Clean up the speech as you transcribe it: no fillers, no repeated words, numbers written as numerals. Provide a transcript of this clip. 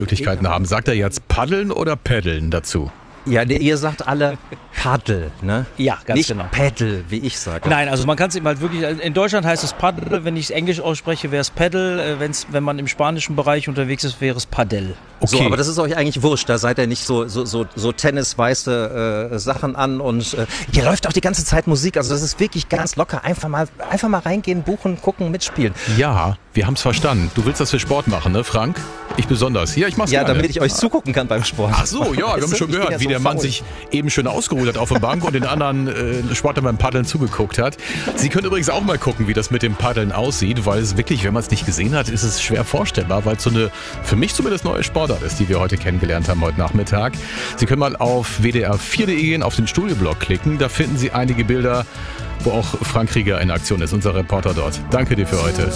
Möglichkeiten haben. Sagt er jetzt paddeln oder paddeln dazu? Ja, ihr sagt alle Paddel, ne? Ja, ganz nicht genau. Paddle, wie ich sage. Nein, also man kann es eben halt wirklich, in Deutschland heißt es Paddel, wenn ich es Englisch ausspreche, wäre es Paddle, wenn man im spanischen Bereich unterwegs ist, wäre es Padel. Okay. So, aber das ist euch eigentlich wurscht, da seid ihr nicht so tennisweiße Sachen an und hier läuft auch die ganze Zeit Musik, also das ist wirklich ganz locker, einfach mal reingehen, buchen, gucken, mitspielen. Ja, wir haben es verstanden. Du willst das für Sport machen, ne, Frank? Ich besonders. Ja, ich mach's gerne. Ja, damit ich euch zugucken kann beim Sport. Ach so, ja, wir haben schon gehört, wie der Mann sich eben schön ausgeruht hat auf der Bank und den anderen Sportlern beim Paddeln zugeguckt hat. Sie können übrigens auch mal gucken, wie das mit dem Paddeln aussieht, weil es wirklich, wenn man es nicht gesehen hat, ist es schwer vorstellbar, weil es so eine, für mich zumindest, neue Sportart ist, die wir heute kennengelernt haben, heute Nachmittag. Sie können mal auf WDR4.de gehen, auf den Studioblog klicken, da finden Sie einige Bilder, wo auch Frank Krieger in Aktion ist, unser Reporter dort. Danke dir für heute.